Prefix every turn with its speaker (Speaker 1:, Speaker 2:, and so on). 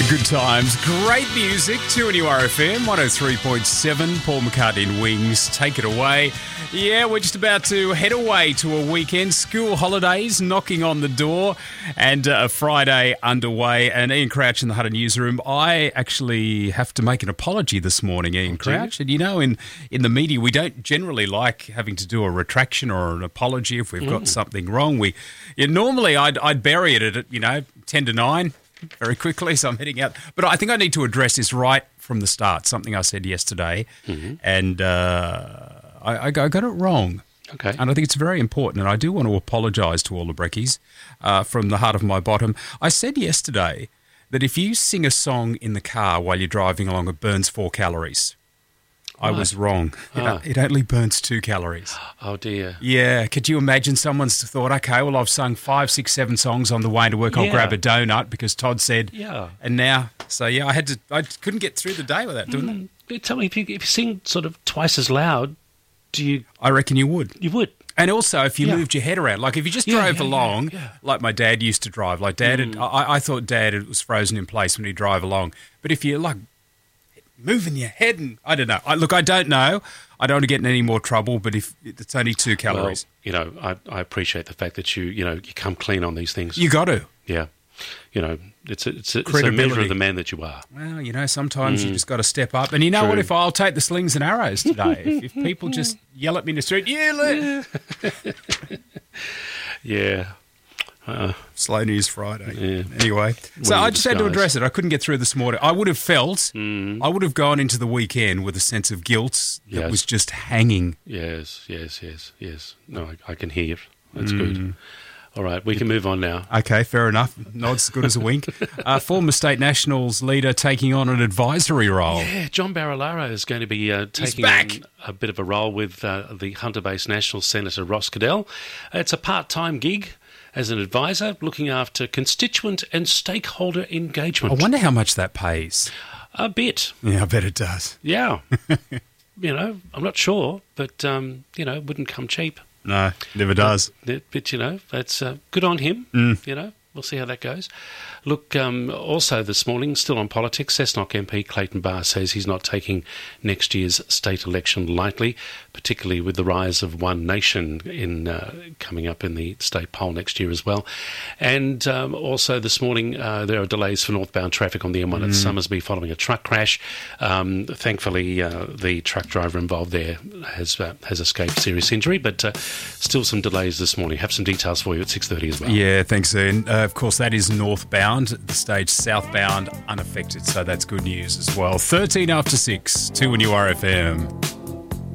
Speaker 1: Good times, great music, 2NURFM, 103.7, Paul McCartney and Wings, take it away. Yeah, we're just about to head away to a weekend, school holidays knocking on the door, and a Friday underway. And Ian Crouch in the Hunter Newsroom, I actually have to make an apology this morning, Ian Crouch. And you know, in the media, we don't generally like having to do a retraction or an apology if we've got something wrong. Normally I'd bury it at 10 to 9. Very quickly, so I'm heading out. But I think I need to address this right from the start, something I said yesterday, and I got it wrong.
Speaker 2: Okay.
Speaker 1: And I think it's very important, and I do want to apologise to all the brekkies from the heart of my bottom. I said yesterday that if you sing a song in the car while you're driving along, it burns 4 calories. I was wrong. It only burns 2 calories.
Speaker 2: Oh, dear.
Speaker 1: Yeah. Could you imagine someone's thought, okay, well, I've sung 5, 6, 7 songs on the way to work. I'll grab a donut because Todd said.
Speaker 2: Yeah.
Speaker 1: And now, so yeah, I couldn't get through the day without doing that.
Speaker 2: Tell me, if you sing sort of twice as loud, do you...
Speaker 1: I reckon you would.
Speaker 2: You would.
Speaker 1: And also, if you moved your head around, like if you just drove along, like my dad used to drive, like Dad, I thought Dad was frozen in place when he'd drive along. But if you're like moving your head and I don't know. I don't know. I don't want to get in any more trouble, but if it's only 2 calories.
Speaker 2: Well, I appreciate the fact that you come clean on these things.
Speaker 1: You got to.
Speaker 2: Yeah. It's a measure of the man that you are.
Speaker 1: Well, sometimes you just got to step up. And you know what? If I'll take the slings and arrows today, if people just yell at me in the street,
Speaker 2: Yeah.
Speaker 1: Slow News Friday.
Speaker 2: Yeah.
Speaker 1: Anyway, so I just had to address it. I couldn't get through this morning. I would have felt, I would have gone into the weekend with a sense of guilt that was just hanging.
Speaker 2: Yes. No, I can hear it. That's good. All right, we can move on now.
Speaker 1: Okay, fair enough. Nod's good as a wink. Former State Nationals leader taking on an advisory role.
Speaker 2: Yeah, John Barilaro is going to be taking on a bit of a role with the Hunter-based National Senator Ross Cadell. It's a part-time gig as an advisor looking after constituent and stakeholder engagement.
Speaker 1: I wonder how much that pays.
Speaker 2: A bit.
Speaker 1: Yeah, I bet it does.
Speaker 2: Yeah. I'm not sure, but, it wouldn't come cheap.
Speaker 1: No, never does.
Speaker 2: But that's good on him. We'll see how that goes. Look, also this morning, still on politics, Cessnock MP Clayton Barr says he's not taking next year's state election lightly, particularly with the rise of One Nation coming up in the state poll next year as well. And also this morning, there are delays for northbound traffic on the M1 at Summersby following a truck crash. Thankfully, the truck driver involved there has escaped serious injury, but still some delays this morning. Have some details for you at 6:30 as well.
Speaker 1: Yeah, thanks, Ian. Of course, that is northbound. The stage southbound unaffected, so that's good news as well. 13 after 6, 2NURFM.